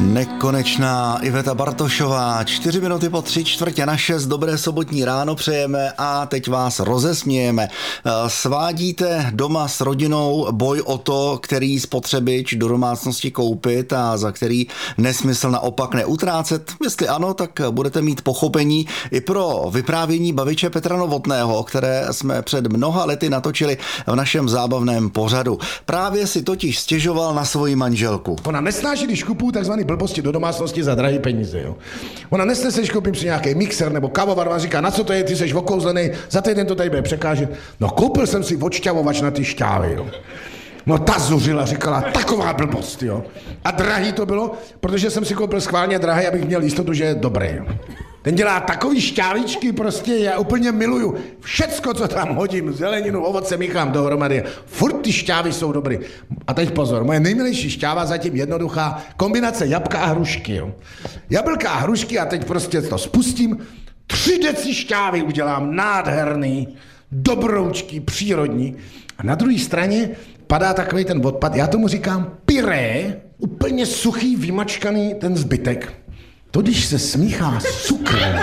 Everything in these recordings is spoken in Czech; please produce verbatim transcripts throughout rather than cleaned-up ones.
Nekonečná Iveta Bartošová, čtyři minuty po tři čtvrtě na šest, dobré sobotní ráno přejeme a teď vás rozesmějeme. Svádíte doma s rodinou boj o to, který spotřebič do domácnosti koupit a za který nesmysl naopak neutrácet? Jestli ano, tak budete mít pochopení i pro vyprávění baviče Petra Novotného, které jsme před mnoha lety natočili v našem zábavném pořadu. Právě si totiž stěžoval na svoji manželku. Ona nesnáší, když kupuju takzvaný blbosti do domácnosti za drahé peníze, jo. Ona nesnese, když koupím si nějaký mixer nebo kavovar, ona říká, na co to je, ty seš okouzlený, za týden to tady bude překážet. No koupil jsem si odšťavovač na ty šťávy, jo. No ta zuřila, říkala, taková blbost, jo. A drahý to bylo, protože jsem si koupil schválně drahý, abych měl jistotu, že je dobrý, jo. Ten dělá takový šťávičky, prostě já úplně miluju. Všecko, co tam hodím, zeleninu, ovoce míchám dohromady. Furt ty šťávy jsou dobrý. A teď pozor, moje nejmilejší šťáva zatím jednoduchá, kombinace jabka a hrušky, jo. Jablka a hrušky a teď prostě to spustím, tři deci šťávy udělám, nádherný, dobroučký, přírodní. A na druhé straně padá takový ten odpad, já tomu říkám pyré, úplně suchý, vymačkaný ten zbytek. To, když se smíchá s cukrem,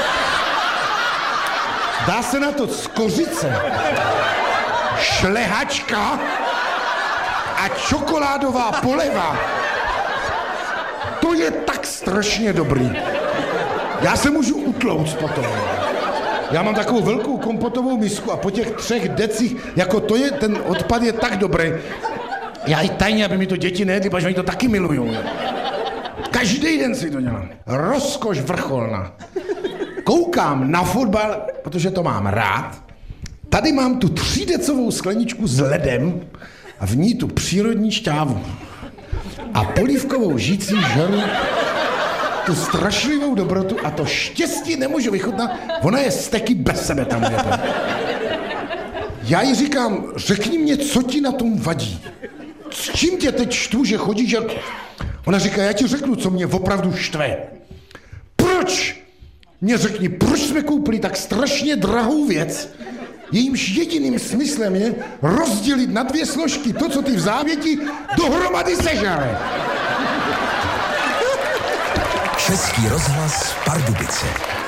dá se na to z kořice, šlehačka a čokoládová poleva. To je tak strašně dobrý. Já se můžu utlouct potom. Já mám takovou velkou kompotovou misku a po těch třech decích, jako to je, ten odpad je tak dobrý. Já i tajně, aby mi to děti nejedli, protože oni to taky milujou. Každý den si to dělám. Rozkoš vrcholná. Koukám na fotbal, protože to mám rád. Tady mám tu třídecovou skleničku s ledem a v ní tu přírodní šťávu. A polívkovou žící žeru tu strašlivou dobrotu a to štěstí nemůžu vychutnat. Ona je steky bez sebe tam je to. Já jí říkám, řekni mě, co ti na tom vadí. S čím tě teď štvu, že chodíš jak... Ona říká, já ti řeknu, co mě opravdu štve. Proč? Mě řekni, proč jsme koupili tak strašně drahou věc, jejímž jediným smyslem je rozdělit na dvě složky to, co ty v závěti dohromady sežere. Český rozhlas Pardubice.